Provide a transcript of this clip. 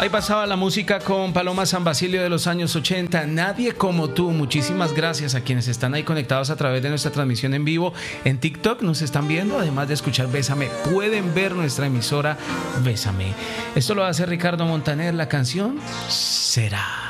Ahí pasaba la música con Paloma San Basilio de los años 80. Nadie como tú. Muchísimas gracias a quienes están ahí conectados a través de nuestra transmisión en vivo en TikTok. Nos están viendo, además de escuchar Bésame. Pueden ver nuestra emisora Bésame. Esto lo hace Ricardo Montaner. La canción Será.